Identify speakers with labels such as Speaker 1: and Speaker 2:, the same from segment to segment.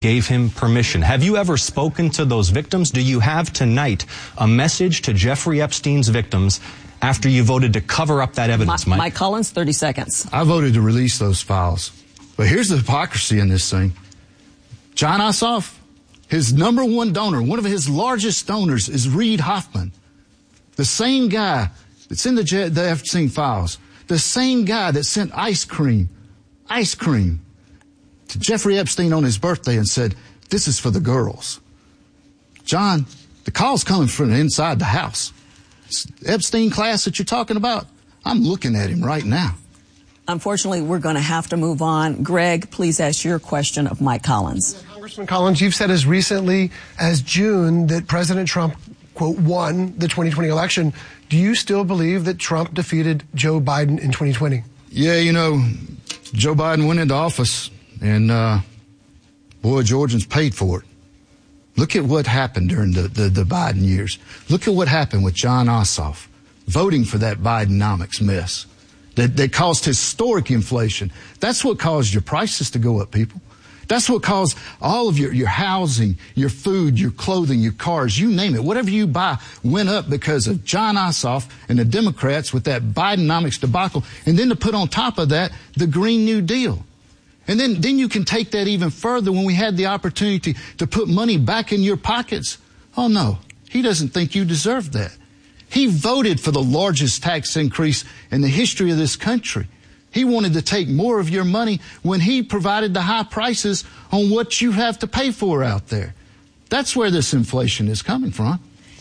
Speaker 1: gave him permission. Have you ever spoken to those victims? Do you have tonight a message to Jeffrey Epstein's victims after you voted to cover up that evidence, Mike?
Speaker 2: Mike Collins, 30 seconds.
Speaker 3: I voted to release those files. But here's the hypocrisy in this thing. John Ossoff, his number one donor, one of his largest donors is Reid Hoffman. The same guy that's in the Epstein files. The same guy that sent ice cream to Jeffrey Epstein on his birthday and said, this is for the girls. John, the call's coming from inside the house. It's Epstein class that you're talking about, I'm looking at him right now.
Speaker 2: Unfortunately, we're going to have to move on. Greg, please ask your question of Mike Collins.
Speaker 4: Congressman Collins, you've said as recently as June that President Trump, quote, won the 2020 election. Do you still believe that Trump defeated Joe Biden in 2020?
Speaker 3: Yeah, you know, Joe Biden went into office and, boy, Georgians paid for it. Look at what happened during the Biden years. Look at what happened with John Ossoff voting for that Bidenomics mess that caused historic inflation. That's what caused your prices to go up, people. That's what caused all of your housing, your food, your clothing, your cars, you name it. Whatever you buy went up because of John Ossoff and the Democrats with that Bidenomics debacle. And then to put on top of that, the Green New Deal. And then you can take that even further when we had the opportunity to put money back in your pockets. Oh, no, he doesn't think you deserve that. He voted for the largest tax increase in the history of this country. He wanted to take more of your money when he provided the high prices on what you have to pay for out there. That's where this inflation is coming from.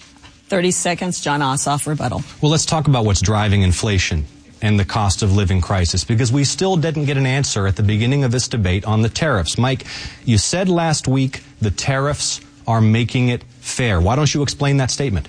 Speaker 2: 30 seconds, John Ossoff, rebuttal.
Speaker 1: Well, let's talk about what's driving inflation and the cost of living crisis, because we still didn't get an answer at the beginning of this debate on the tariffs. Mike, you said last week the tariffs are making it fair. Why don't you explain that statement?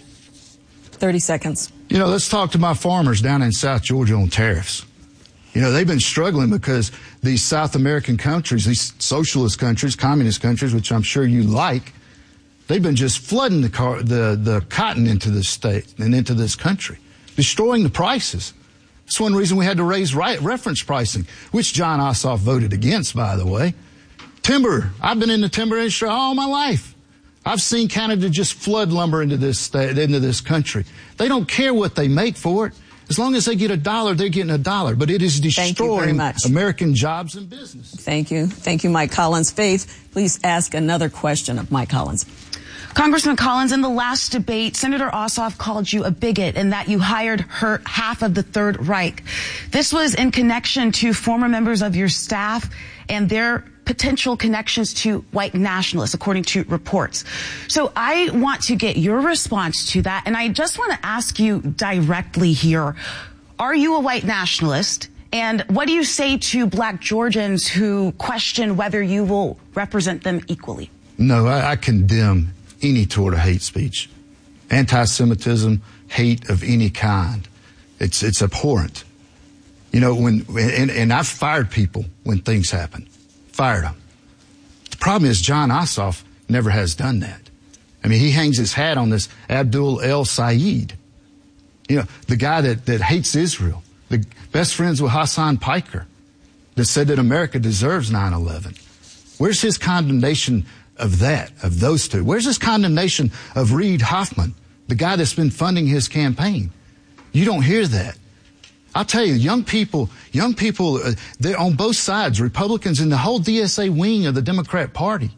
Speaker 2: 30 seconds.
Speaker 3: You know, let's talk to my farmers down in South Georgia on tariffs. You know, they've been struggling because these South American countries, these socialist countries, communist countries, which I'm sure you like, they've been just flooding the cotton into this state and into this country, destroying the prices. That's one reason we had to raise reference pricing, which John Ossoff voted against, by the way. Timber. I've been in the timber industry all my life. I've seen Canada just flood lumber into this country. They don't care what they make for it. As long as they get $1, they're getting $1. But it is destroying American jobs and business.
Speaker 2: Thank you. Thank you, Mike Collins. Faith, please ask another question of Mike Collins.
Speaker 5: Congressman Collins, in the last debate, Senator Ossoff called you a bigot and that you hired half of the Third Reich. This was in connection to former members of your staff and their potential connections to white nationalists, according to reports. So I want to get your response to that, and I just want to ask you directly here, are you a white nationalist? And what do you say to black Georgians who question whether you will represent them equally?
Speaker 3: No, I condemn any sort of hate speech. Anti-Semitism, hate of any kind. It's abhorrent. You know, and I've fired people when things happen. Fired them. The problem is John Ossoff never has done that. I mean, he hangs his hat on this Abdul El Sayed. You know, the guy that hates Israel, the best friends with Hassan Piker, that said that America deserves 9/11. Where's his condemnation of that, of those two? Where's his condemnation of Reid Hoffman, the guy that's been funding his campaign? You don't hear that. I'll tell you, young people, they're on both sides, Republicans and the whole DSA wing of the Democrat Party.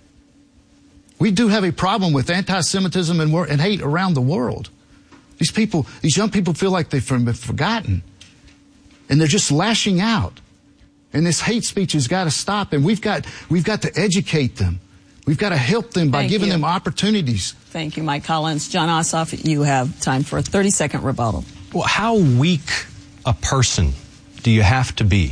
Speaker 3: We do have a problem with anti-Semitism and hate around the world. These young people feel like they've been forgotten. And they're just lashing out. And this hate speech has got to stop. And we've got to educate them. We've got to help them by giving them opportunities.
Speaker 2: Thank you, Mike Collins. John Ossoff, you have time for a 30-second rebuttal.
Speaker 1: Well, how weak a person do you have to be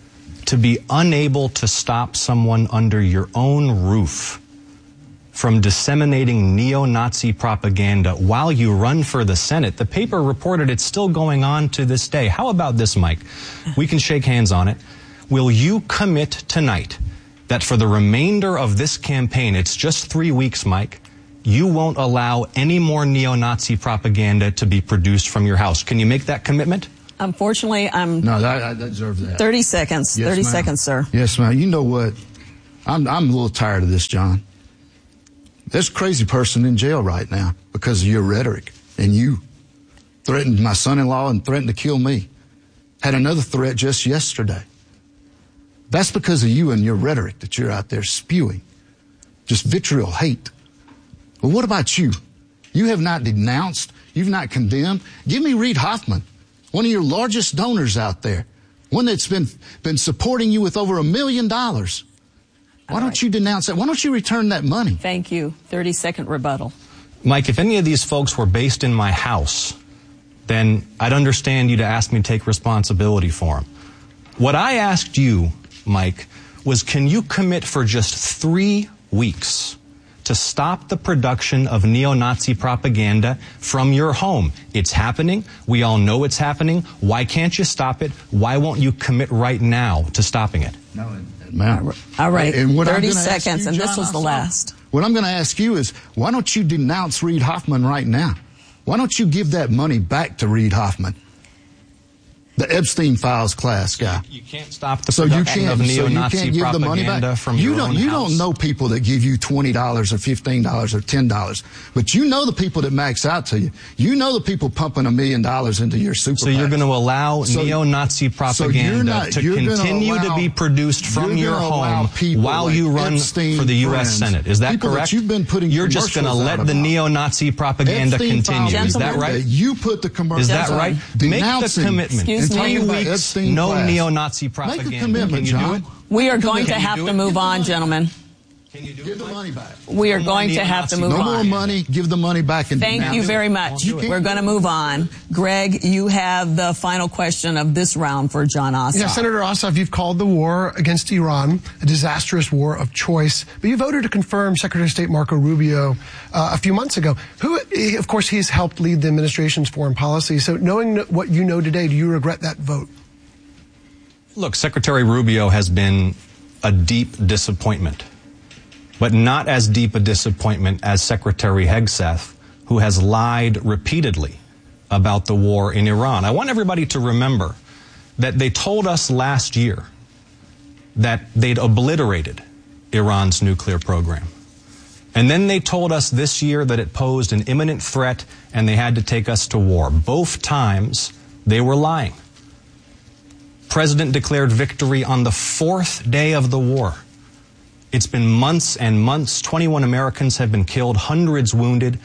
Speaker 1: unable to stop someone under your own roof from disseminating neo-Nazi propaganda while you run for the Senate? The paper reported it's still going on to this day. How about this, Mike? We can shake hands on it. Will you commit tonight that for the remainder of this campaign, it's just 3 weeks, Mike, you won't allow any more neo-Nazi propaganda to be produced from your house? Can you make that commitment?
Speaker 2: Unfortunately,
Speaker 3: No, I deserve that.
Speaker 2: 30 seconds.
Speaker 3: Yes,
Speaker 2: 30 seconds, sir.
Speaker 3: Yes, ma'am. You know what? I'm a little tired of this, John. There's a crazy person in jail right now because of your rhetoric. And you threatened my son-in-law and threatened to kill me. Had another threat just yesterday. That's because of you and your rhetoric that you're out there spewing. Just vitriol, hate. Well, what about you? You have not denounced. You've not condemned. Give me Reid Hoffman, one of your largest donors out there, one that's been supporting you with over $1 million. Why don't you denounce that? Why don't you return that money?
Speaker 2: Thank you. 30-second rebuttal.
Speaker 1: Mike, if any of these folks were based in my house, then I'd understand you to ask me to take responsibility for them. What I asked you, Mike, was can you commit for just 3 weeks to stop the production of neo-Nazi propaganda from your home? It's happening. We all know it's happening. Why can't you stop it? Why won't you commit right now to stopping it?
Speaker 3: No, man.
Speaker 2: All right,
Speaker 3: and
Speaker 2: 30 seconds, and this was the last.
Speaker 3: What I'm going to ask you is, why don't you denounce Reid Hoffman right now? Why don't you give that money back to Reid Hoffman? The Epstein Files class guy.
Speaker 1: You can't stop the production of neo-Nazi propaganda from your own house.
Speaker 3: You don't know people that give you $20 or $15 or $10, but you know the people that max out to you. You know the people pumping $1 million into your super
Speaker 1: So you're going to allow neo-Nazi propaganda to continue to be produced from your home while you run for the U.S. Senate. Is that correct? You're just going to let the neo-Nazi propaganda continue. Is that right?
Speaker 3: You put the commercial.
Speaker 1: Is that right? Make the commitment. 3 weeks, no neo-Nazi propaganda.
Speaker 3: Make a commitment, John.
Speaker 2: We are going to have to move on, gentlemen.
Speaker 1: Can you do
Speaker 3: Give the money back.
Speaker 2: We are going to have to move on.
Speaker 3: No more money. Give the money back. And
Speaker 2: Thank you very much. We're going to move on. Greg, you have the final question of this round for Jon Ossoff.
Speaker 4: Yeah, Senator Ossoff, you've called the war against Iran a disastrous war of choice, but you voted to confirm Secretary of State Marco Rubio a few months ago, who, of course, he's helped lead the administration's foreign policy. So knowing what you know today, do you regret that vote?
Speaker 1: Look, Secretary Rubio has been a deep disappointment, but not as deep a disappointment as Secretary Hegseth, who has lied repeatedly about the war in Iran. I want everybody to remember that they told us last year that they'd obliterated Iran's nuclear program. And then they told us this year that it posed an imminent threat and they had to take us to war. Both times they were lying. President declared victory on the 4th day of the war. It's been months and months. 21 Americans have been killed, hundreds wounded.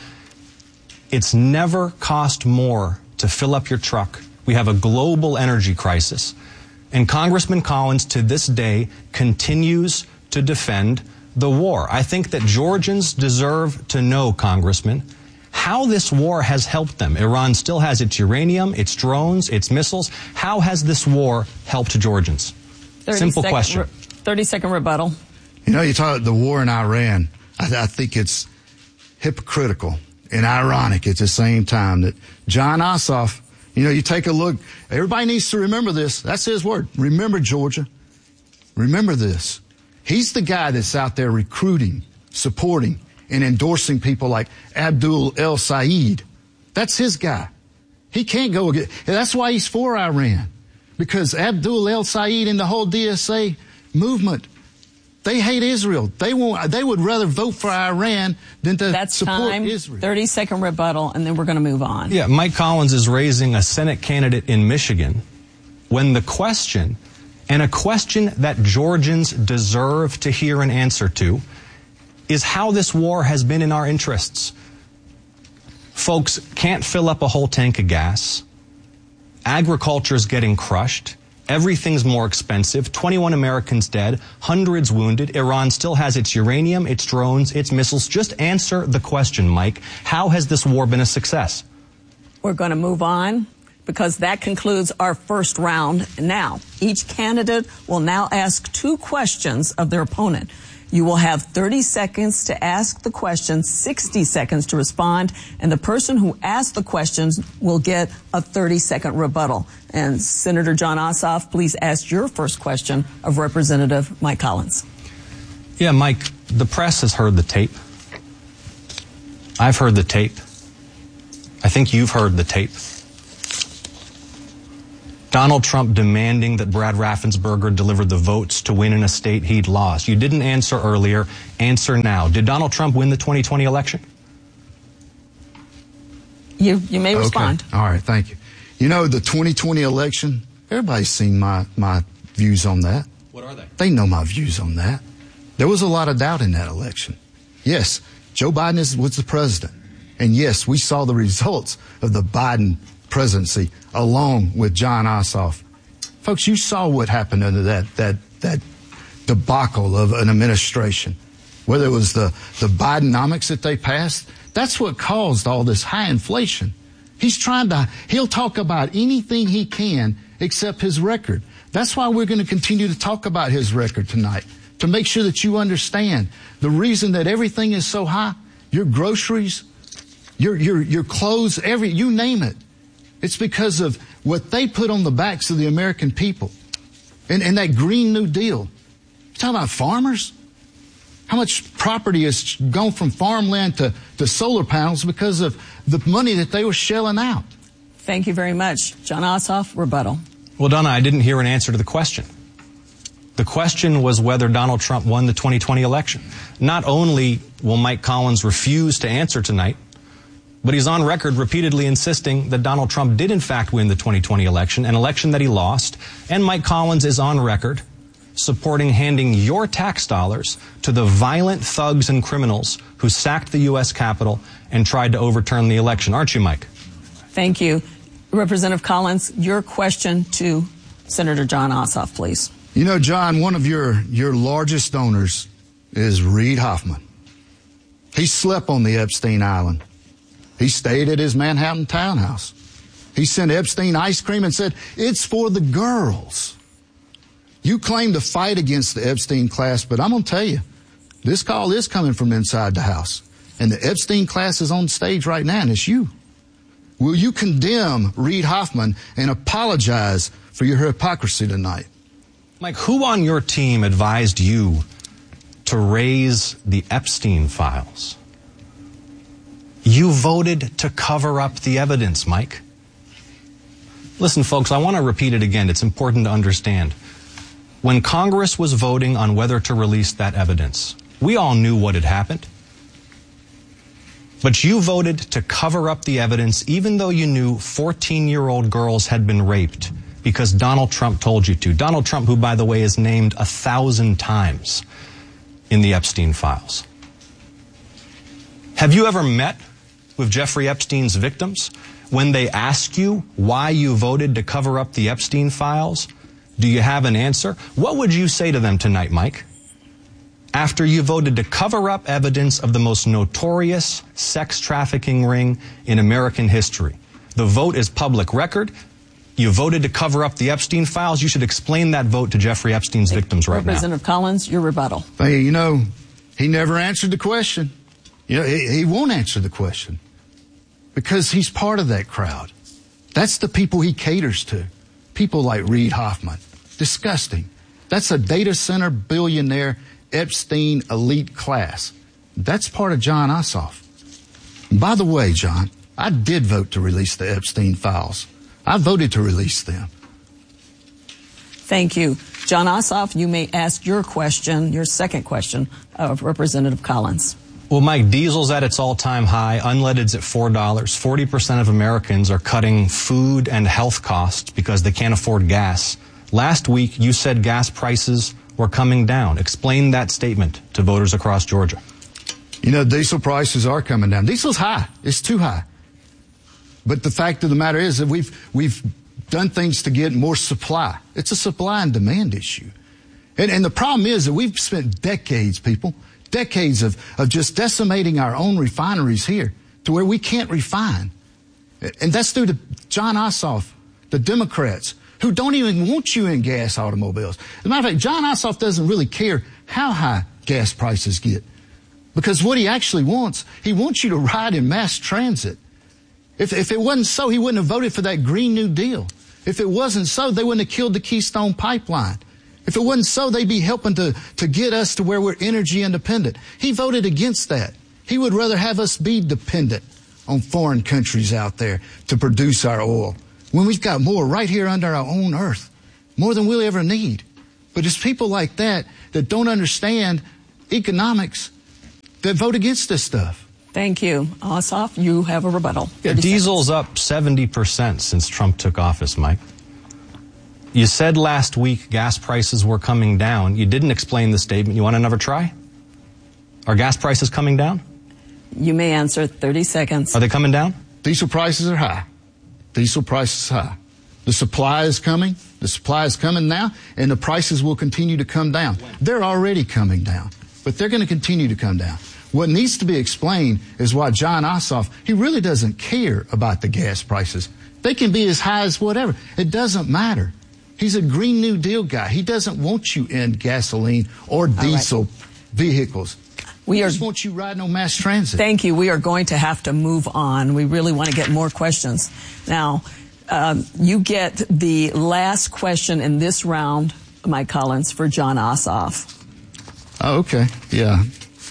Speaker 1: It's never cost more to fill up your truck. We have a global energy crisis. And Congressman Collins, to this day, continues to defend the war. I think that Georgians deserve to know, Congressman, how this war has helped them. Iran still has its uranium, its drones, its missiles. How has this war helped Georgians? Simple question.
Speaker 2: 30-second rebuttal.
Speaker 3: You know, you talk about the war in Iran. I think it's hypocritical and ironic at the same time that Jon Ossoff, you know, you take a look. Everybody needs to remember this. That's his word. Remember, Georgia. Remember this. He's the guy that's out there recruiting, supporting, and endorsing people like Abdul El-Sayed. That's his guy. He can't go again. That's why he's for Iran. Because Abdul El-Sayed and the whole DSA movement, they hate Israel. They would rather vote for Iran than to support Israel.
Speaker 2: 30-second rebuttal, and then we're going to move on.
Speaker 1: Yeah, Mike Collins is raising a Senate candidate in Michigan when the question, and a question that Georgians deserve to hear an answer to, is how this war has been in our interests. Folks can't fill up a whole tank of gas. Agriculture's getting crushed. Everything's more expensive. 21 Americans dead, hundreds wounded. Iran still has its uranium, its drones, its missiles. Just answer the question, Mike. How has this war been a success?
Speaker 2: We're going to move on because that concludes our first round. Now, each candidate will now ask 2 questions of their opponent. You will have 30 seconds to ask the question, 60 seconds to respond, and the person who asked the questions will get a 30-second rebuttal. And Senator Jon Ossoff, please ask your first question of Representative Mike Collins.
Speaker 1: Yeah, Mike, the press has heard the tape. I've heard the tape. I think you've heard the tape. Donald Trump demanding that Brad Raffensperger deliver the votes to win in a state he'd lost. You didn't answer earlier. Answer now. Did Donald Trump win the 2020 election?
Speaker 2: You may respond.
Speaker 3: Okay. All right, thank you. You know, the 2020 election, everybody's seen my views on that.
Speaker 1: What are they?
Speaker 3: They know my views on that. There was a lot of doubt in that election. Yes, Joe Biden was the president. And yes, we saw the results of the Biden presidency along with Jon Ossoff. Folks, you saw what happened under that debacle of an administration. Whether it was the Bidenomics that they passed, that's what caused all this high inflation. He'll talk about anything he can except his record. That's why we're going to continue to talk about his record tonight, to make sure that you understand the reason that everything is so high. Your groceries, your clothes, you name it. It's because of what they put on the backs of the American people. And that Green New Deal. You're talking about farmers? How much property has gone from farmland to solar panels because of the money that they were shelling out?
Speaker 2: Thank you very much. Jon Ossoff, rebuttal.
Speaker 1: Well, Donna, I didn't hear an answer to the question. The question was whether Donald Trump won the 2020 election. Not only will Mike Collins refuse to answer tonight, but he's on record repeatedly insisting that Donald Trump did in fact win the 2020 election, an election that he lost. And Mike Collins is on record supporting handing your tax dollars to the violent thugs and criminals who sacked the U.S. Capitol and tried to overturn the election. Aren't you, Mike?
Speaker 2: Thank you. Representative Collins, your question to Senator Jon Ossoff, please.
Speaker 3: You know, John, one of your largest donors is Reid Hoffman. He slept on the Epstein Island. He stayed at his Manhattan townhouse. He sent Epstein ice cream and said, it's for the girls. You claim to fight against the Epstein class, but I'm going to tell you, this call is coming from inside the house. And the Epstein class is on stage right now, and it's you. Will you condemn Reid Hoffman and apologize for your hypocrisy tonight?
Speaker 1: Mike, who on your team advised you to raise the Epstein files? You voted to cover up the evidence, Mike. Listen, folks, I want to repeat it again. It's important to understand. When Congress was voting on whether to release that evidence, we all knew what had happened. But you voted to cover up the evidence even though you knew 14-year-old girls had been raped because Donald Trump told you to. Donald Trump, who, by the way, is named 1,000 times in the Epstein files. Have you ever met with Jeffrey Epstein's victims? When they ask you why you voted to cover up the Epstein files, do you have an answer? What would you say to them tonight, Mike? After you voted to cover up evidence of the most notorious sex trafficking ring in American history. The vote is public record. You voted to cover up the Epstein files. You should explain that vote to Jeffrey Epstein's victims right now.
Speaker 2: Representative Collins, your rebuttal.
Speaker 3: Hey, you know, he never answered the question. You know, he won't answer the question because he's part of that crowd. That's the people he caters to. People like Reid Hoffman. Disgusting. That's a data center billionaire Epstein elite class. That's part of Jon Ossoff. And by the way, John, I did vote to release the Epstein files. I voted to release them.
Speaker 2: Thank you. Jon Ossoff, you may ask your question, your second question, of Representative Collins.
Speaker 1: Well, Mike, diesel's at its all-time high. Unleaded's at $4. 40% of Americans are cutting food and health costs because they can't afford gas. Last week, you said gas prices were coming down. Explain that statement to voters across Georgia.
Speaker 3: You know, diesel prices are coming down. Diesel's high. It's too high. But the fact of the matter is that we've done things to get more supply. It's a supply and demand issue. And the problem is that we've spent decades, decades of just decimating our own refineries here to where we can't refine. And that's due to Jon Ossoff, the Democrats, who don't even want you in gas automobiles. As a matter of fact, Jon Ossoff doesn't really care how high gas prices get. Because what he actually wants, he wants you to ride in mass transit. If it wasn't so, he wouldn't have voted for that Green New Deal. If it wasn't so, they wouldn't have killed the Keystone Pipeline. If it wasn't so, they'd be helping to get us to where we're energy independent. He voted against that. He would rather have us be dependent on foreign countries out there to produce our oil. when we've got more right here under our own earth, more than we'll ever need. But it's people like that that don't understand economics that vote against this stuff.
Speaker 2: Thank you. Ossoff, you have a rebuttal.
Speaker 1: Yeah, diesel's up 70% since Trump took office, Mike. You said last week gas prices were coming down. You didn't explain the statement. You want another try? Are gas prices coming down?
Speaker 2: You may answer. 30 seconds.
Speaker 1: Are they coming down?
Speaker 3: Diesel prices are high. Diesel prices are high. The supply is coming. The supply is coming now, and the prices will continue to come down. They're already coming down, but they're going to continue to come down. What needs to be explained is why Jon Ossoff, he really doesn't care about the gas prices. They can be as high as whatever. It doesn't matter. He's a Green New Deal guy. He doesn't want you in gasoline or diesel vehicles. He just wants you riding on mass transit.
Speaker 2: Thank you. We are going to have to move on. We really want to get more questions. Now, you get the last question in this round, Mike Collins, for Jon Ossoff.
Speaker 3: Oh, okay. Yeah.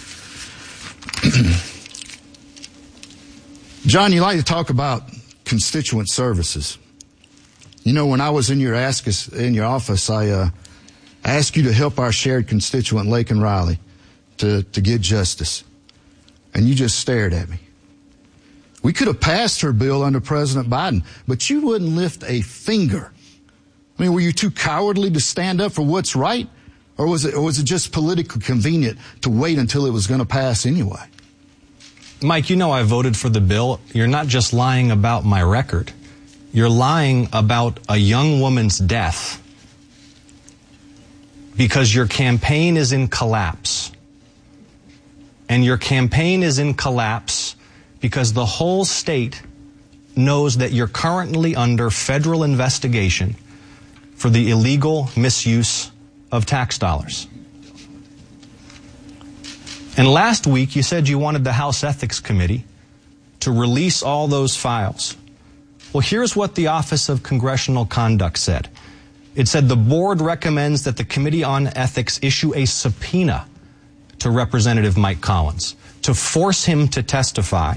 Speaker 3: John, you like to talk about constituent services. You know, when I was in your office, I asked you to help our shared constituent, Laken Riley, to get justice. And you just stared at me. We could have passed her bill under President Biden, but you wouldn't lift a finger. I mean, were you too cowardly to stand up for what's right? Or was it just politically convenient to wait until it was going to pass anyway?
Speaker 1: Mike, you know I voted for the bill. You're not just lying about my record. You're lying about a young woman's death because your campaign is in collapse. And your campaign is in collapse because the whole state knows that you're currently under federal investigation for the illegal misuse of tax dollars. And last week you said you wanted the House Ethics Committee to release all those files. Well, here's what the Office of Congressional Conduct said. It said the board recommends that the Committee on Ethics issue a subpoena to Representative Mike Collins to force him to testify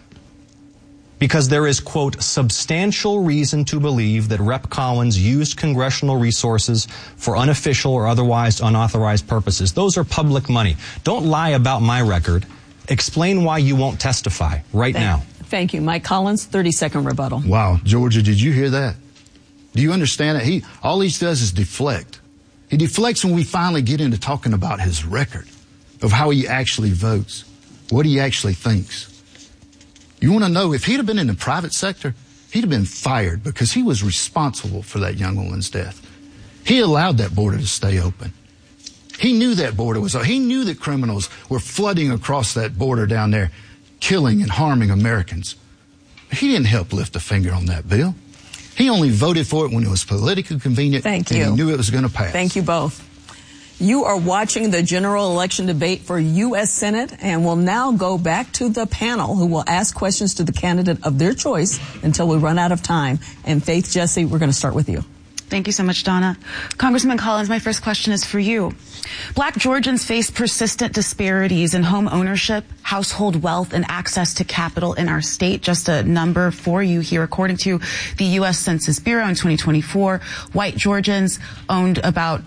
Speaker 1: because there is, quote, substantial reason to believe that Rep. Collins used congressional resources for unofficial or otherwise unauthorized purposes. Those are public money. Don't lie about my record. Explain why you won't testify right now.
Speaker 2: Thank you. Mike Collins, 30-second rebuttal.
Speaker 3: Wow. Georgia, did you hear that? Do you understand it? All he does is deflect. He deflects when we finally get into talking about his record of how he actually votes, what he actually thinks. You want to know, if he'd have been in the private sector, he'd have been fired because he was responsible for that young woman's death. He allowed that border to stay open. He knew that border was open. He knew that criminals were flooding across that border down there, killing and harming Americans. He didn't help lift a finger on that bill. He only voted for it when it was politically convenient.
Speaker 2: Thank you.
Speaker 3: And he knew it was going to pass.
Speaker 2: Thank you both. You are watching the general election debate for U.S. Senate, and we'll now go back to the panel who will ask questions to the candidate of their choice until we run out of time. And Faith Jesse, we're going to start with you.
Speaker 5: Thank you so much, Donna. Congressman Collins, my first question is for you. Black Georgians face persistent disparities in home ownership, household wealth, and access to capital in our state. Just a number for you here. According to the U.S. Census Bureau in 2024, white Georgians owned about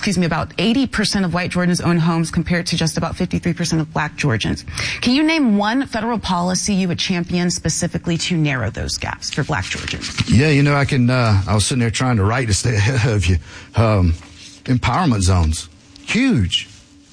Speaker 5: 80% of white Georgians own homes compared to just about 53% of black Georgians. Can you name one federal policy you would champion specifically to narrow those gaps for black Georgians?
Speaker 3: Yeah, you know, I was sitting there trying to write to stay ahead of you. Empowerment zones. Huge.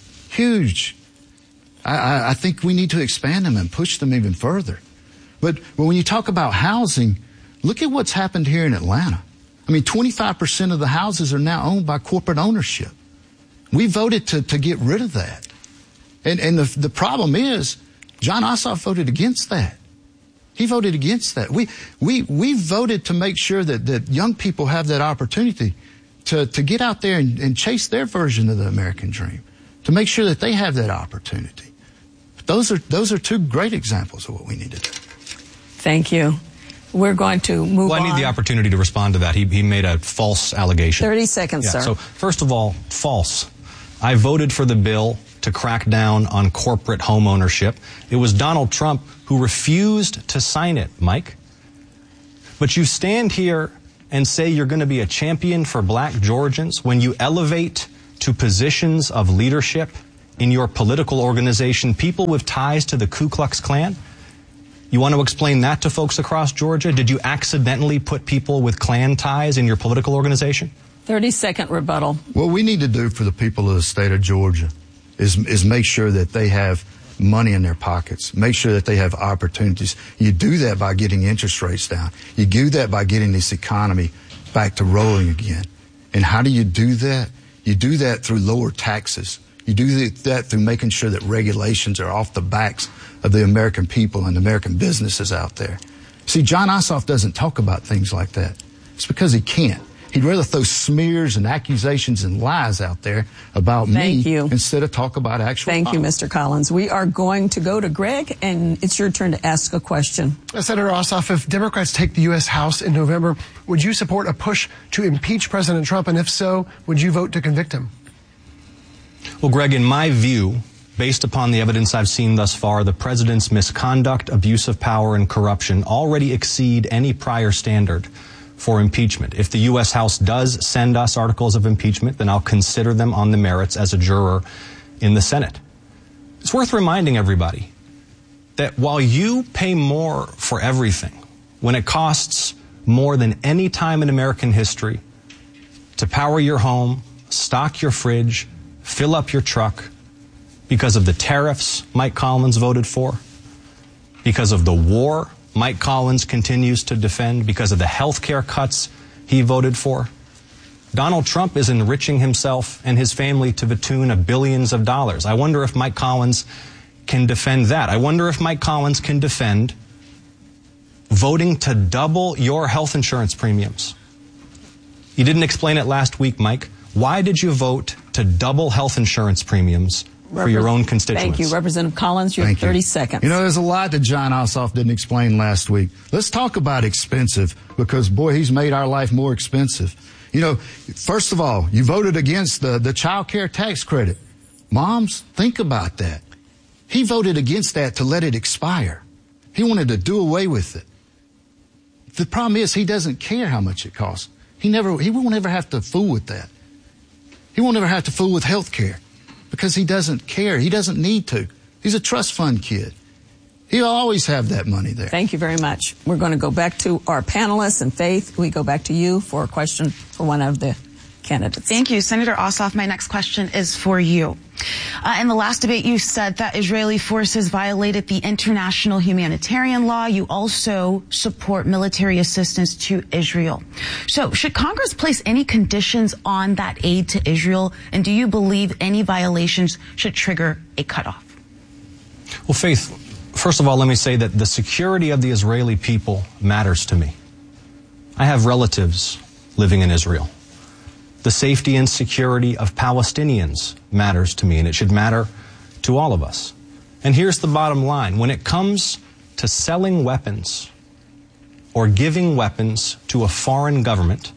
Speaker 3: I think we need to expand them and push them even further. But when you talk about housing, look at what's happened here in Atlanta. I mean, 25% of the houses are now owned by corporate ownership. We voted to get rid of that. And the problem is, Jon Ossoff voted against that. He voted against that. We voted to make sure that young people have that opportunity to get out there and chase their version of the American dream, to make sure that they have that opportunity. Those are two great examples of what we need to do.
Speaker 2: Thank you. We're going to move on.
Speaker 1: Well, I need the opportunity to respond to that. He made a false allegation.
Speaker 2: 30 seconds, sir.
Speaker 1: So, first of all, false. I voted for the bill to crack down on corporate home ownership. It was Donald Trump who refused to sign it, Mike. But you stand here and say you're going to be a champion for black Georgians when you elevate to positions of leadership in your political organization people with ties to the Ku Klux Klan? You want to explain that to folks across Georgia? Did you accidentally put people with Klan ties in your political organization?
Speaker 2: 30-second rebuttal.
Speaker 3: What we need to do for the people of the state of Georgia is make sure that they have money in their pockets, make sure that they have opportunities. You do that by getting interest rates down. You do that by getting this economy back to rolling again. And how do you do that? You do that through lower taxes. You do that through making sure that regulations are off the backs of the American people and American businesses out there. See, Jon Ossoff doesn't talk about things like that. It's because he can't. He'd rather throw smears and accusations and lies out there about me instead of talk about actual
Speaker 2: Thank you,
Speaker 3: policy.
Speaker 2: Mr. Collins. We are going to go to Greg, and it's your turn to ask a question.
Speaker 4: Senator Ossoff, if Democrats take the U.S. House in November, would you support a push to impeach President Trump? And if so, would you vote to convict him?
Speaker 1: Well, Greg, in my view, based upon the evidence I've seen thus far, the president's misconduct, abuse of power, and corruption already exceed any prior standard for impeachment. If the U.S. House does send us articles of impeachment, then I'll consider them on the merits as a juror in the Senate. It's worth reminding everybody that while you pay more for everything, when it costs more than any time in American history to power your home, stock your fridge, fill up your truck, because of the tariffs Mike Collins voted for, because of the war Mike Collins continues to defend, because of the health care cuts he voted for, Donald Trump is enriching himself and his family to the tune of billions of dollars. I wonder if Mike Collins can defend that. I wonder if Mike Collins can defend voting to double your health insurance premiums. You didn't explain it last week, Mike. Why did you vote to double health insurance premiums for your own constituents?
Speaker 2: Thank you. Representative Collins, you have 30 seconds.
Speaker 3: You know, there's a lot that Jon Ossoff didn't explain last week. Let's talk about expensive, because, boy, he's made our life more expensive. You know, first of all, you voted against the child care tax credit. Moms, think about that. He voted against that to let it expire. He wanted to do away with it. The problem is he doesn't care how much it costs. He won't ever have to fool with that. He won't ever have to fool with health care, because he doesn't care. He doesn't need to. He's a trust fund kid. He'll always have that money there.
Speaker 2: Thank you very much. We're going to go back to our panelists. And Faith, we go back to you for a question for one of the candidates.
Speaker 5: Thank you. Senator Ossoff, my next question is for you. In the last debate, you said that Israeli forces violated the international humanitarian law. You also support military assistance to Israel. So should Congress place any conditions on that aid to Israel? And do you believe any violations should trigger a cutoff?
Speaker 1: Well, Faith, first of all, let me say that the security of the Israeli people matters to me. I have relatives living in Israel. The safety and security of Palestinians matters to me, and it should matter to all of us. And here's the bottom line. When it comes to selling weapons or giving weapons to a foreign government,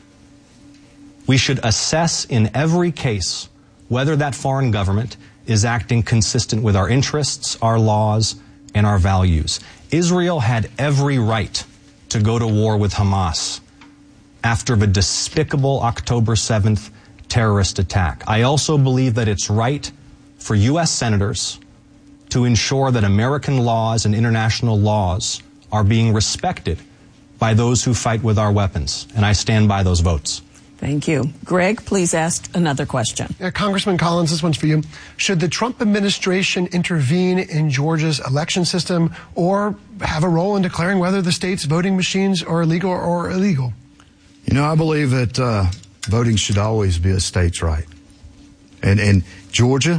Speaker 1: we should assess in every case whether that foreign government is acting consistent with our interests, our laws, and our values. Israel had every right to go to war with Hamas after the despicable October 7th terrorist attack. I also believe that it's right for U.S. senators to ensure that American laws and international laws are being respected by those who fight with our weapons. And I stand by those votes.
Speaker 2: Thank you. Greg, please ask another question.
Speaker 4: Congressman Collins, this one's for you. Should the Trump administration intervene in Georgia's election system or have a role in declaring whether the state's voting machines are legal or illegal?
Speaker 3: You know, I believe that voting should always be a state's right. And Georgia,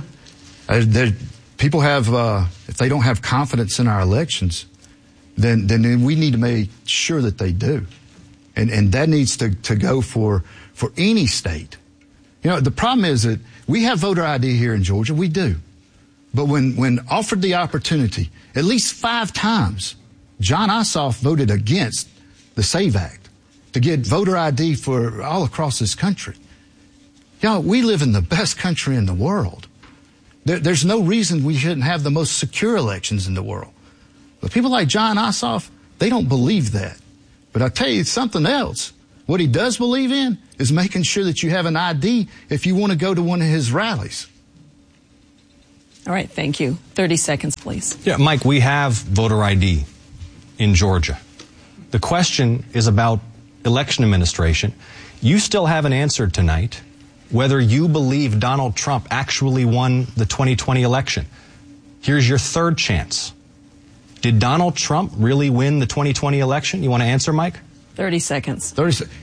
Speaker 3: people have, if they don't have confidence in our elections, then we need to make sure that they do. And that needs to go for any state. You know, the problem is that we have voter ID here in Georgia. We do. But when offered the opportunity, at least 5 times, Jon Ossoff voted against the SAVE Act to get voter ID for all across this country. Y'all, we live in the best country in the world. There's no reason we shouldn't have the most secure elections in the world. But people like Jon Ossoff, they don't believe that. But I tell you something else. What he does believe in is making sure that you have an ID if you want to go to one of his rallies.
Speaker 2: All right, thank you. 30 seconds, please.
Speaker 1: Yeah, Mike, we have voter ID in Georgia. The question is about election administration. You still haven't answered tonight whether you believe Donald Trump actually won the 2020 election. Here's your third chance. Did Donald Trump really win the 2020 election? You want to answer, Mike?
Speaker 2: 30 seconds.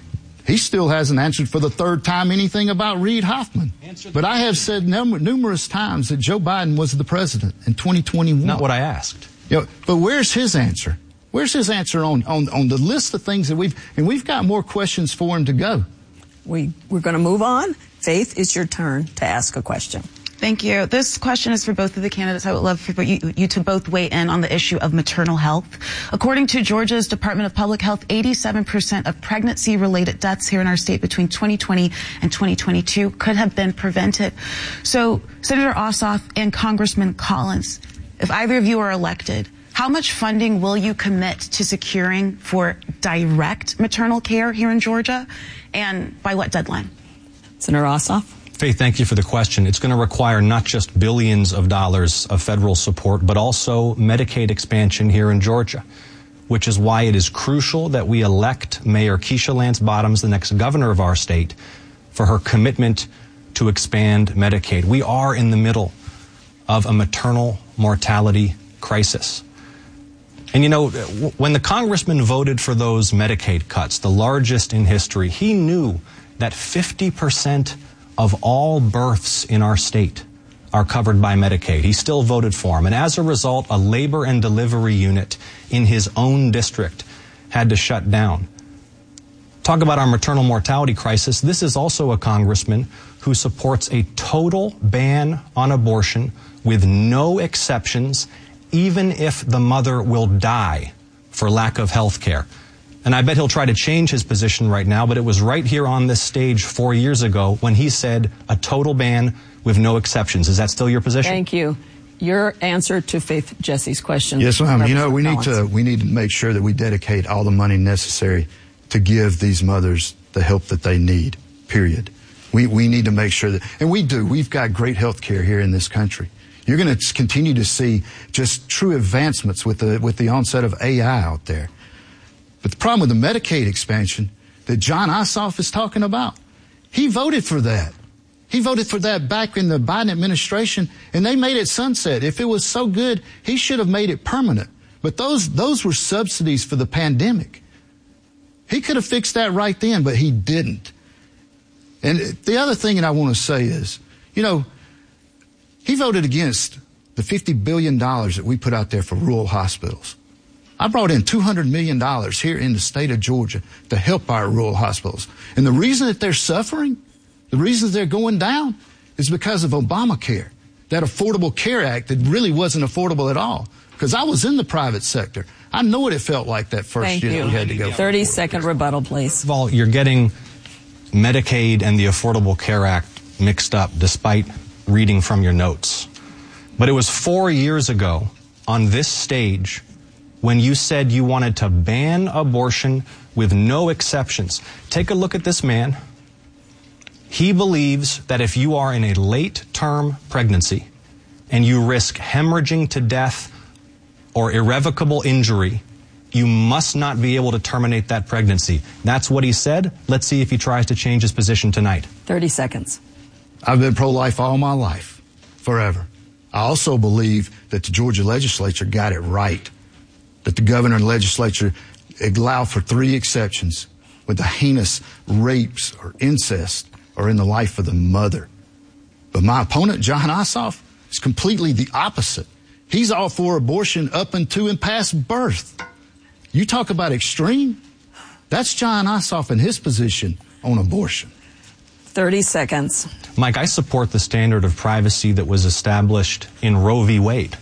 Speaker 3: He still hasn't answered for the third time anything about Reid Hoffman. But I have said numerous times that Joe Biden was the president in 2021.
Speaker 1: Not what I asked.
Speaker 3: You know, but where's his answer? Where's his answer on the list of things that we've got more questions for him to go.
Speaker 2: We're going to move on. Faith, it's your turn to ask a question.
Speaker 5: Thank you. This question is for both of the candidates. I would love for you to both weigh in on the issue of maternal health. According to Georgia's Department of Public Health, 87% of pregnancy-related deaths here in our state between 2020 and 2022 could have been prevented. So, Senator Ossoff and Congressman Collins, if either of you are elected, how much funding will you commit to securing for direct maternal care here in Georgia, and by what deadline?
Speaker 2: Senator Ossoff.
Speaker 1: Faith, thank you for the question. It's going to require not just billions of dollars of federal support, but also Medicaid expansion here in Georgia, which is why it is crucial that we elect Mayor Keisha Lance Bottoms, the next governor of our state, for her commitment to expand Medicaid. We are in the middle of a maternal mortality crisis. And you know, when the congressman voted for those Medicaid cuts, the largest in history, he knew that 50% of all births in our state are covered by Medicaid. He still voted for him. And as a result, a labor and delivery unit in his own district had to shut down. Talk about our maternal mortality crisis. This is also a congressman who supports a total ban on abortion with no exceptions, even if the mother will die for lack of health care. And I bet he'll try to change his position right now, but it was right here on this stage 4 years ago when he said a total ban with no exceptions. Is that still your position?
Speaker 2: Thank you. Your answer to Faith Jesse's question.
Speaker 3: Yes, ma'am. You know, we need to make sure that we dedicate all the money necessary to give these mothers the help that they need, period. We need to make sure that, and we do. We've got great health care here in this country. You're going to continue to see just true advancements with the onset of AI out there. But the problem with the Medicaid expansion that Jon Ossoff is talking about, he voted for that. He voted for that back in the Biden administration, and they made it sunset. If it was so good, he should have made it permanent. But those were subsidies for the pandemic. He could have fixed that right then, but he didn't. And the other thing that I want to say is, you know, he voted against the $50 billion that we put out there for rural hospitals. I brought in $200 million here in the state of Georgia to help our rural hospitals. And the reason that they're suffering, the reason they're going down, is because of Obamacare, that Affordable Care Act that really wasn't affordable at all. Because I was in the private sector. I know what it felt like that first year that we had to go.
Speaker 2: 30-second rebuttal, please.
Speaker 1: First of all, you're getting Medicaid and the Affordable Care Act mixed up despite reading from your notes. But it was 4 years ago on this stage when you said you wanted to ban abortion with no exceptions. Take a look at this man. He believes that if you are in a late-term pregnancy and you risk hemorrhaging to death or irrevocable injury, you must not be able to terminate that pregnancy. That's what he said. Let's see if he tries to change his position tonight.
Speaker 2: 30 seconds.
Speaker 3: I've been pro-life all my life, forever. I also believe that the Georgia legislature got it right, that the governor and legislature allow for 3 exceptions with the heinous rapes or incest or in the life of the mother. But my opponent, Jon Ossoff, is completely the opposite. He's all for abortion up until and past birth. You talk about extreme, that's Jon Ossoff and his position on abortion.
Speaker 2: 30 seconds.
Speaker 1: Mike, I support the standard of privacy that was established in Roe v. Wade.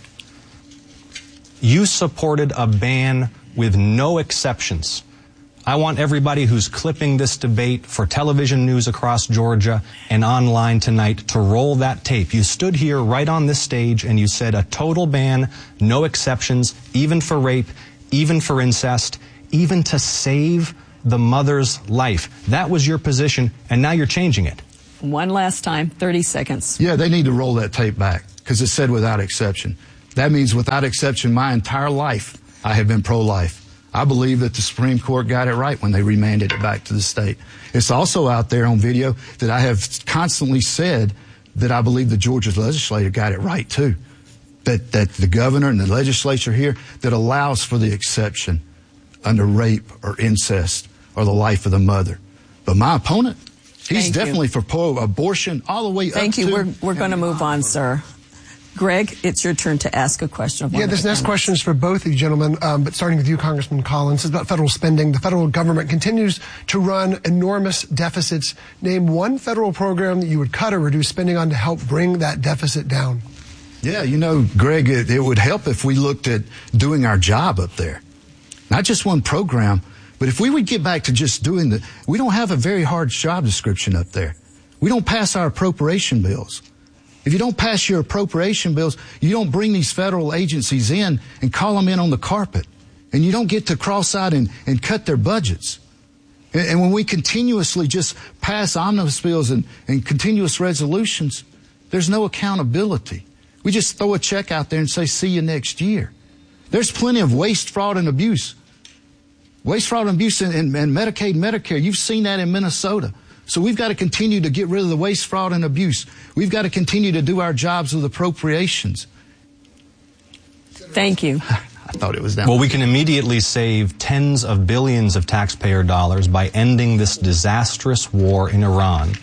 Speaker 1: You supported a ban with no exceptions. I want everybody who's clipping this debate for television news across Georgia and online tonight to roll that tape. You stood here right on this stage and you said a total ban, no exceptions, even for rape, even for incest, even to save the mother's life. That was your position, and now you're changing it.
Speaker 2: One last time, 30 seconds.
Speaker 3: Yeah, they need to roll that tape back because it said without exception. That means without exception, my entire life, I have been pro-life. I believe that the Supreme Court got it right when they remanded it back to the state. It's also out there on video that I have constantly said that I believe the Georgia legislature got it right too. That the governor and the legislature here that allows for the exception under rape or incest or the life of the mother. But my opponent, he's definitely for pro-abortion all the way up to...
Speaker 2: Thank you. We're going to move on, sir. Greg, it's your turn to ask a question.
Speaker 4: This next question is for both of you gentlemen, but starting with you, Congressman Collins. It's about federal spending. The federal government continues to run enormous deficits. Name one federal program that you would cut or reduce spending on to help bring that deficit down.
Speaker 3: Yeah, you know, Greg, it would help if we looked at doing our job up there. Not just one program, but if we would get back to just doing we don't have a very hard job description up there. We don't pass our appropriation bills. If you don't pass your appropriation bills, you don't bring these federal agencies in and call them in on the carpet. And you don't get to cross out and cut their budgets. And when we continuously just pass omnibus bills and continuous resolutions, there's no accountability. We just throw a check out there and say, see you next year. There's plenty of waste, fraud, and abuse. Waste, fraud, and abuse in Medicaid, Medicare. You've seen that in Minnesota. So we've got to continue to get rid of the waste, fraud, and abuse. We've got to continue to do our jobs with appropriations.
Speaker 2: Thank you.
Speaker 3: I thought it was down.
Speaker 1: Well, we can immediately save tens of billions of taxpayer dollars by ending this disastrous war in Iran,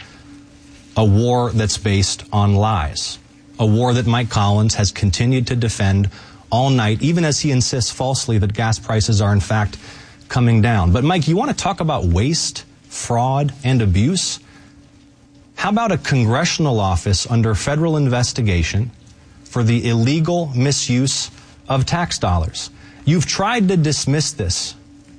Speaker 1: a war that's based on lies, a war that Mike Collins has continued to defend all night, even as he insists falsely that gas prices are in fact coming down. But Mike, you want to talk about waste, fraud, and abuse? How about a congressional office under federal investigation for the illegal misuse of tax dollars? You've tried to dismiss this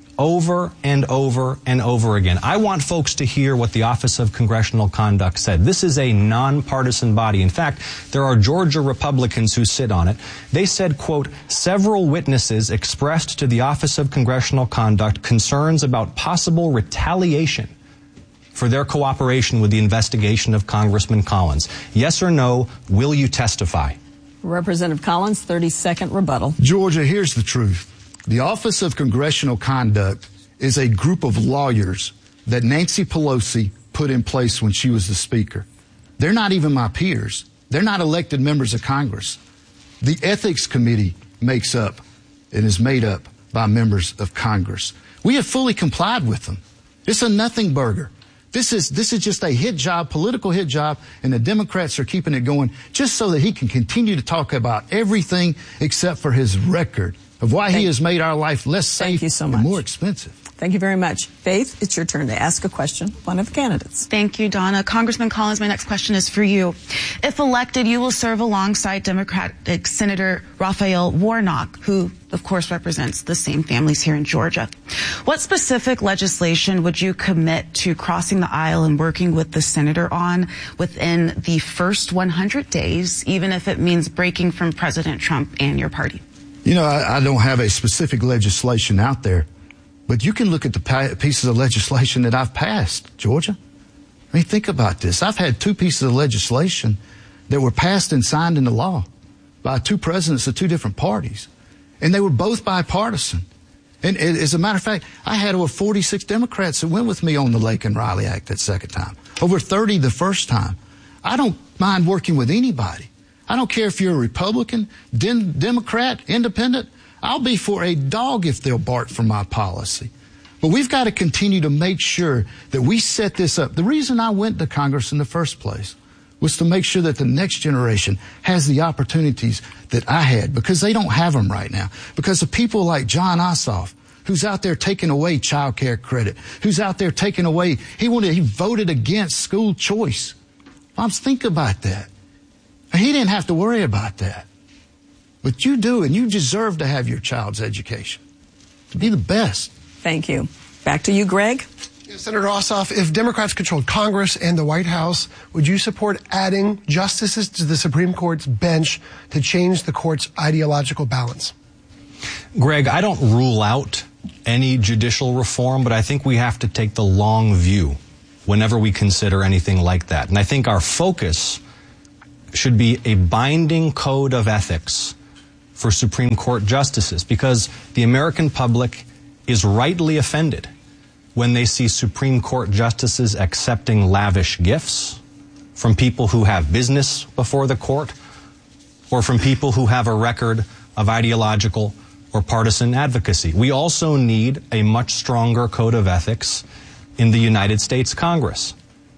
Speaker 1: over and over and over again. I want folks to hear what the Office of Congressional Conduct said. This is a nonpartisan body. In fact, there are Georgia Republicans who sit on it. They said, quote, several witnesses expressed to the Office of Congressional Conduct concerns about possible retaliation for their cooperation with the investigation of Congressman Collins. Yes or no, will you testify?
Speaker 2: Representative Collins, 30-second rebuttal.
Speaker 3: Georgia, here's the truth. The Office of Congressional Conduct is a group of lawyers that Nancy Pelosi put in place when she was the Speaker. They're not even my peers. They're not elected members of Congress. The Ethics Committee makes up and is made up by members of Congress. We have fully complied with them. It's a nothing burger. This is just a hit job, political hit job, and the Democrats are keeping it going just so that he can continue to talk about everything except for his record of why he has made our life less safe and more expensive.
Speaker 2: Thank you very much. Faith, it's your turn to ask a question, one of the candidates.
Speaker 5: Thank you, Donna. Congressman Collins, my next question is for you. If elected, you will serve alongside Democratic Senator Raphael Warnock, who, of course, represents the same families here in Georgia. What specific legislation would you commit to crossing the aisle and working with the senator on within the first 100 days, even if it means breaking from President Trump and your party?
Speaker 3: You know, I don't have a specific legislation out there, but you can look at the pieces of legislation that I've passed, Georgia. I mean, think about this. I've had two pieces of legislation that were passed and signed into law by two presidents of two different parties, and they were both bipartisan. And as a matter of fact, I had over 46 Democrats that went with me on the Lake and Riley Act that second time, over 30 the first time. I don't mind working with anybody. I don't care if you're a Republican, Democrat, Independent. I'll be for a dog if they'll bark for my policy. But we've got to continue to make sure that we set this up. The reason I went to Congress in the first place was to make sure that the next generation has the opportunities that I had, because they don't have them right now. Because of people like Jon Ossoff, who's out there taking away child care credit, who's out there taking away, he voted against school choice. Moms, think about that. He didn't have to worry about that. But you do, and you deserve to have your child's education, to be the best.
Speaker 2: Thank you. Back to you, Greg.
Speaker 4: Senator Ossoff, if Democrats controlled Congress and the White House, would you support adding justices to the Supreme Court's bench to change the court's ideological balance?
Speaker 1: Greg, I don't rule out any judicial reform, but I think we have to take the long view whenever we consider anything like that. And I think our focus should be a binding code of ethics for Supreme Court justices, because the American public is rightly offended when they see Supreme Court justices accepting lavish gifts from people who have business before the court, or from people who have a record of ideological or partisan advocacy. We also need a much stronger code of ethics in the United States Congress.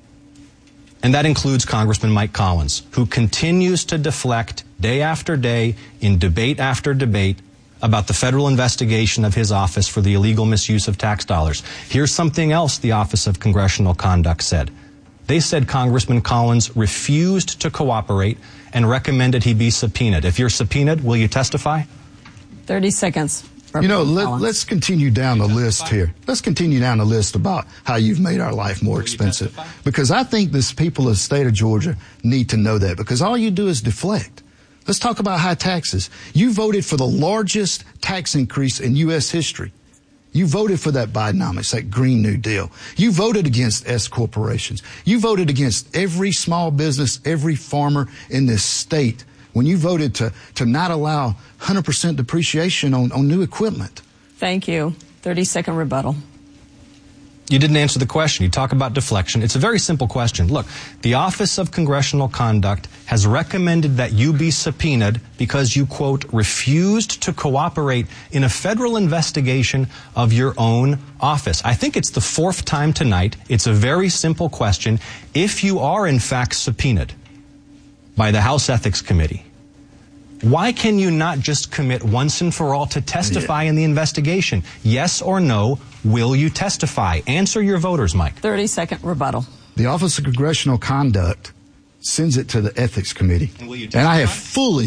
Speaker 1: And that includes Congressman Mike Collins, who continues to deflect day after day in debate after debate about the federal investigation of his office for the illegal misuse of tax dollars. Here's something else the Office of Congressional Conduct said. They said Congressman Collins refused to cooperate and recommended he be subpoenaed. If you're subpoenaed, will you testify?
Speaker 2: 30 seconds.
Speaker 3: You know, let's continue down the list here. Let's continue down the list about how you've made our life more expensive. Because I think this people of the state of Georgia need to know that, because all you do is deflect. Let's talk about high taxes. You voted for the largest tax increase in U.S. history. You voted for that Bidenomics, that Green New Deal. You voted against S corporations. You voted against every small business, every farmer in this state when you voted to not allow 100% depreciation on new equipment.
Speaker 2: Thank you. 30-second rebuttal.
Speaker 1: You didn't answer the question. You talk about deflection. It's a very simple question. Look, the Office of Congressional Conduct has recommended that you be subpoenaed because you, quote, refused to cooperate in a federal investigation of your own office. I think it's the fourth time tonight. It's a very simple question. If you are, in fact, subpoenaed by the House Ethics Committee, why can you not just commit once and for all to testify in the investigation? Yes or no, will you testify? Answer your voters, Mike.
Speaker 2: 30-second rebuttal.
Speaker 3: The Office of Congressional Conduct sends it to the Ethics Committee. And I have fully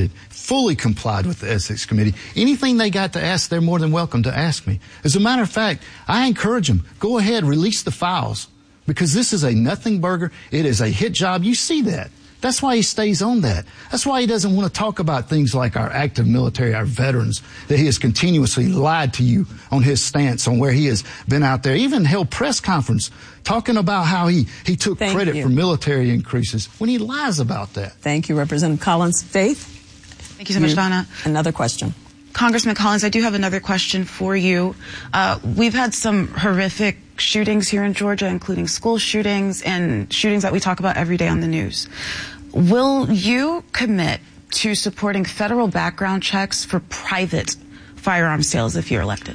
Speaker 3: complied with the Ethics Committee. Anything they got to ask, they're more than welcome to ask me. As a matter of fact, I encourage them, go ahead, release the files, because this is a nothing burger. It is a hit job. You see that. That's why he stays on that. That's why he doesn't want to talk about things like our active military, our veterans, that he has continuously lied to you on his stance on where he has been out there. Even held press conference talking about how he took credit for military increases when he lies about that.
Speaker 2: Thank you, Representative Collins. Faith?
Speaker 5: Thank you so much, Donna.
Speaker 2: Another question.
Speaker 5: Congressman Collins, I do have another question for you. We've had some horrific shootings here in Georgia, including school shootings and shootings that we talk about every day on the news. Will you commit to supporting federal background checks for private firearm sales if you're elected?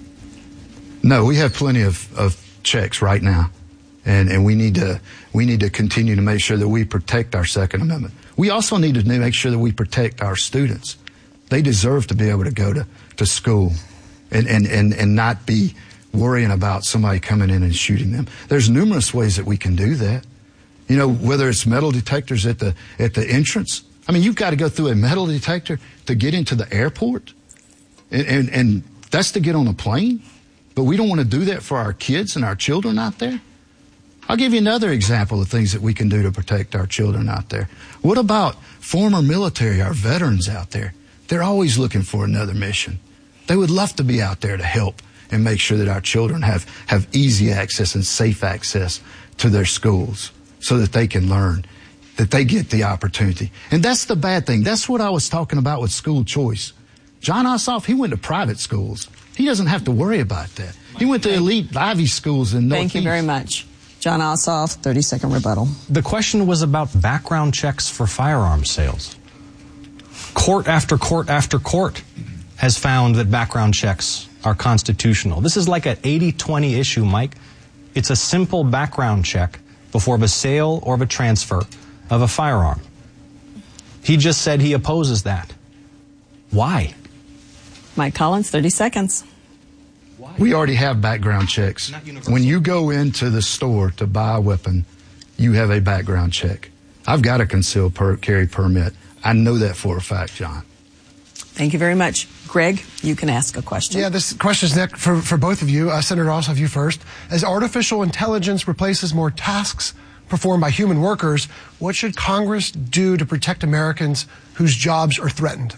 Speaker 3: No, we have plenty of checks right now, and we need to continue to make sure that we protect our Second Amendment. We also need to make sure that we protect our students. They deserve to be able to go to school and not be worrying about somebody coming in and shooting them. There's numerous ways that we can do that. You know, whether it's metal detectors at the entrance. I mean, you've got to go through a metal detector to get into the airport, and that's to get on a plane. But we don't want to do that for our kids and our children out there. I'll give you another example of things that we can do to protect our children out there. What about former military, our veterans out there? They're always looking for another mission. They would love to be out there to help and make sure that our children have easy access and safe access to their schools so that they can learn, that they get the opportunity. And that's the bad thing. That's what I was talking about with school choice. Jon Ossoff, he went to private schools. He doesn't have to worry about that. He went to elite Ivy schools in Northeast.
Speaker 2: Thank you very much. Jon Ossoff, 30-second rebuttal.
Speaker 1: The question was about background checks for firearm sales. Court after court after court has found that background checks are constitutional. This is like an 80-20 issue, Mike. It's a simple background check before of a sale or of a transfer of a firearm. He just said he opposes that. Why?
Speaker 2: Mike Collins, 30 seconds.
Speaker 3: We already have background checks. When you go into the store to buy a weapon, you have a background check. I've got a concealed carry permit. I know that for a fact, John.
Speaker 2: Thank you very much. Greg, you can ask a question.
Speaker 4: Yeah, this question is next for both of you. Senator Ossoff, you first. As artificial intelligence replaces more tasks performed by human workers, what should Congress do to protect Americans whose jobs are threatened?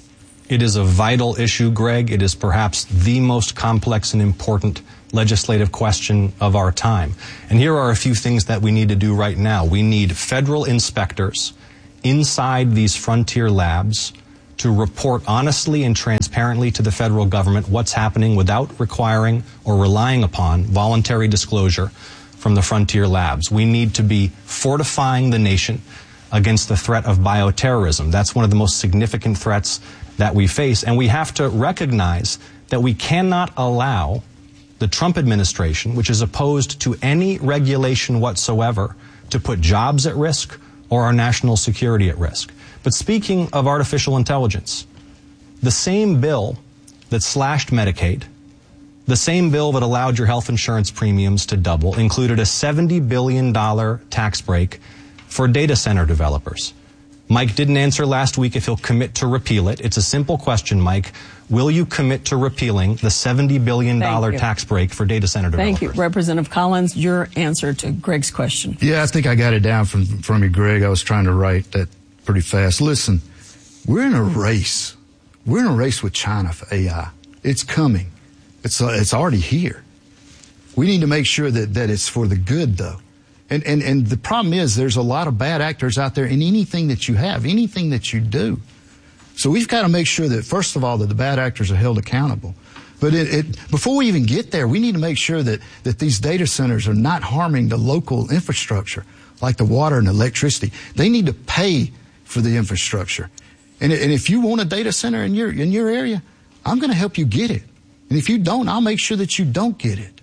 Speaker 1: It is a vital issue, Greg. It is perhaps the most complex and important legislative question of our time. And here are a few things that we need to do right now. We need federal inspectors inside these frontier labs to report honestly and transparently to the federal government what's happening without requiring or relying upon voluntary disclosure from the frontier labs. We need to be fortifying the nation against the threat of bioterrorism. That's one of the most significant threats that we face. And we have to recognize that we cannot allow the Trump administration, which is opposed to any regulation whatsoever, to put jobs at risk or our national security at risk. But speaking of artificial intelligence, the same bill that slashed Medicaid, the same bill that allowed your health insurance premiums to double, included a $70 billion tax break for data center developers. Mike didn't answer last week if he'll commit to repeal it. It's a simple question, Mike. Will you commit to repealing the $70 billion tax break for data center developers?
Speaker 2: Thank you. Representative Collins, your answer to Greg's question.
Speaker 3: Yeah, I think I got it down from you, Greg. I was trying to write that pretty fast. Listen, we're in a race. We're in a race with China for AI. It's coming. It's already here. We need to make sure that it's for the good, though. And the problem is there's a lot of bad actors out there in anything that you have, anything that you do. So we've got to make sure that, first of all, that the bad actors are held accountable. But before we even get there, we need to make sure that these data centers are not harming the local infrastructure, like the water and electricity. They need to pay for the infrastructure. And if you want a data center in your area, I'm going to help you get it. And if you don't, I'll make sure that you don't get it.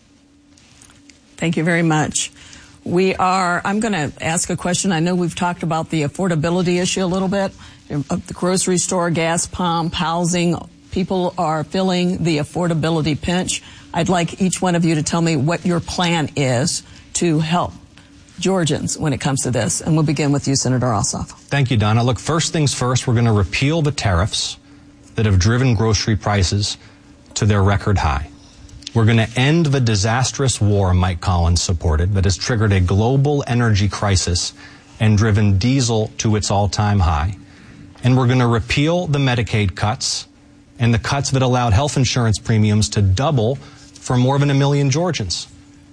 Speaker 2: Thank you very much. I'm going to ask a question. I know we've talked about the affordability issue a little bit. The grocery store, gas pump, housing, people are feeling the affordability pinch. I'd like each one of you to tell me what your plan is to help Georgians when it comes to this. And we'll begin with you, Senator Ossoff.
Speaker 1: Thank you, Donna. Look, first things first, we're going to repeal the tariffs that have driven grocery prices to their record high. We're going to end the disastrous war Mike Collins supported that has triggered a global energy crisis and driven diesel to its all-time high. And we're going to repeal the Medicaid cuts and the cuts that allowed health insurance premiums to double for more than 1 million Georgians.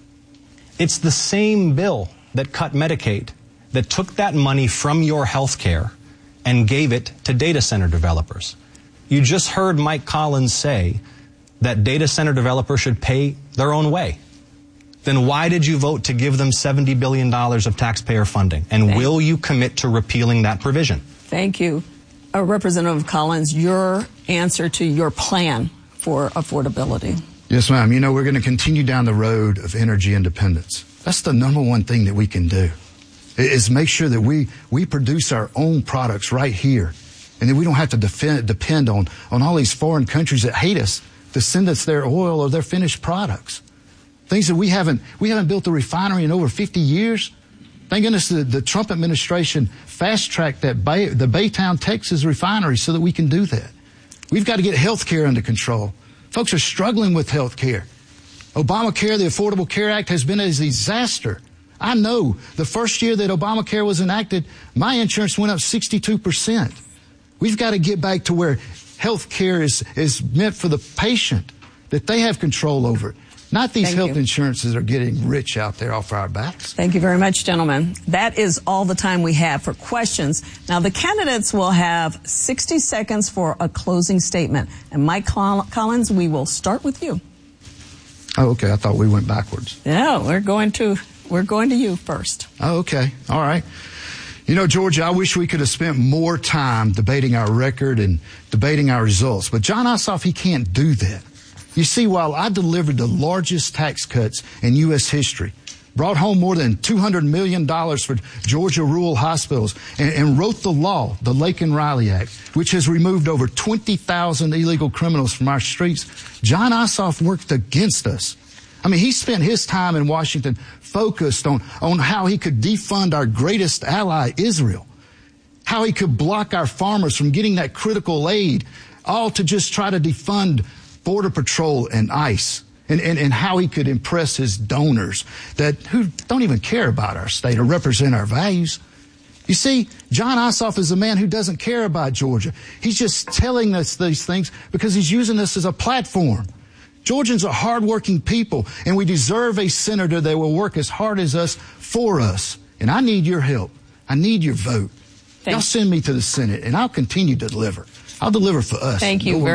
Speaker 1: It's the same bill that cut Medicaid that took that money from your health care and gave it to data center developers. You just heard Mike Collins say that data center developers should pay their own way. Then why did you vote to give them $70 billion of taxpayer funding? And will you commit to repealing that provision?
Speaker 2: Thank you. Representative Collins, your answer to your plan for affordability.
Speaker 3: Yes, ma'am. You know, we're going to continue down the road of energy independence. That's the number one thing that we can do, is make sure that we produce our own products right here, and that we don't have to depend on all these foreign countries that hate us to send us their oil or their finished products. Things that we haven't built a refinery in over 50 years. Thank goodness the Trump administration fast-tracked the Baytown, Texas refinery so that we can do that. We've got to get health care under control. Folks are struggling with health care. Obamacare, the Affordable Care Act, has been a disaster. I know the first year that Obamacare was enacted, my insurance went up 62%. We've got to get back to where health care is meant for the patient, that they have control over it. Not these health insurances are getting rich out there off our backs.
Speaker 2: Thank you very much, gentlemen. That is all the time we have for questions. Now, the candidates will have 60 seconds for a closing statement. And Mike Collins, we will start with you.
Speaker 3: Oh, okay. I thought we went backwards.
Speaker 2: No, we're going to you first.
Speaker 3: Oh, okay. All right. You know, Georgia, I wish we could have spent more time debating our record and debating our results. But Jon Ossoff, he can't do that. You see, while I delivered the largest tax cuts in U.S. history, brought home more than $200 million for Georgia rural hospitals, and wrote the law, the Laken-Riley Act, which has removed over 20,000 illegal criminals from our streets, Jon Ossoff worked against us. I mean, he spent his time in Washington focused on how he could defund our greatest ally, Israel, how he could block our farmers from getting that critical aid, all to just try to defund Border Patrol and ICE, and how he could impress his donors who don't even care about our state or represent our values. You see, Jon Ossoff is a man who doesn't care about Georgia. He's just telling us these things because he's using us as a platform. Georgians are hardworking people, and we deserve a senator that will work as hard as us for us. And I need your help. I need your vote. Y'all send me to the Senate, and I'll continue to deliver. I'll deliver for us.
Speaker 2: Thank you very